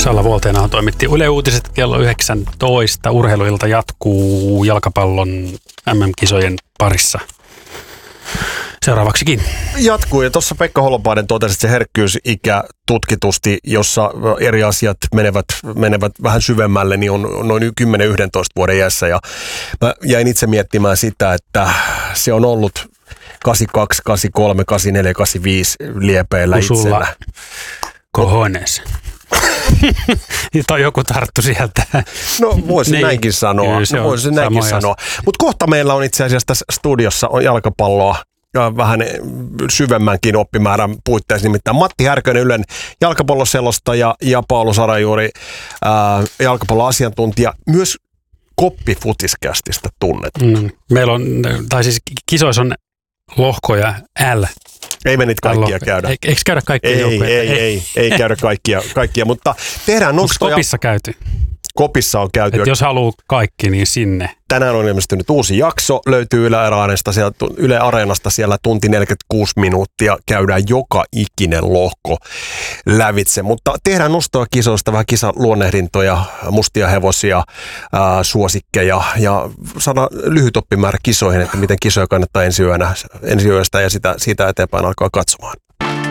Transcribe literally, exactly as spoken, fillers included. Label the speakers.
Speaker 1: Salla Vuolteenaho toimitti Yle Uutiset kello yhdeksäntoista. Urheiluilta jatkuu jalkapallon M M-kisojen parissa. Seuraavaksikin.
Speaker 2: Jatkuu, ja tuossa Pekka Holopainen totesi, että se herkkyysikä tutkitusti, jossa eri asiat menevät, menevät vähän syvemmälle, niin on noin kymmenen yksitoista vuoden iässä. Ja mä jäin itse miettimään sitä, että se on ollut kahdeksankymmentäkaksi, kahdeksankymmentäkolme, kahdeksankymmentäneljä, kahdeksankymmentäviisi liepeillä itsellä.
Speaker 1: Kohones. Tai joku tarttu sieltä.
Speaker 2: No voisin
Speaker 1: niin.
Speaker 2: näinkin sanoa. No, voisin näinkin sanoa. Mutta kohta meillä on itse asiassa tässä studiossa on jalkapalloa ja vähän syvemmänkin oppimäärän puitteissa. Nimittäin Matti Härkönen, Ylen jalkapalloselostaja, ja Paolo Sarajuuri, ää, jalkapalloasiantuntija. Myös Koppi-futiskästistä tunnettu.
Speaker 1: Mm. Meillä on, tai siis kisoissa on lohkoja L.
Speaker 2: Ei me niitä kaikkia käydä.
Speaker 1: Eikö käydä kaikkia
Speaker 2: ei,
Speaker 1: joukkoja?
Speaker 2: Ei, ei, ei, ei käydä kaikkia, kaikkia, mutta tehdään nostoja.
Speaker 1: Onko Kopissa käyty?
Speaker 2: Kopissa on käyty.
Speaker 1: Et jos haluaa kaikki, niin sinne.
Speaker 2: Tänään on ilmestynyt uusi jakso, löytyy Yle Areenasta, siellä, Yle Areenasta siellä tunti neljäkymmentäkuusi minuuttia, käydään joka ikinen lohko lävitse. Mutta tehdään nostoa kisoista, vähän kisaluonnehdintoja, mustia hevosia, ää, suosikkeja ja saadaan lyhyt oppimäärä kisoihin, että miten kisoja kannattaa ensi yönä, ensi yöstä ja sitä, siitä eteenpäin alkaa katsomaan.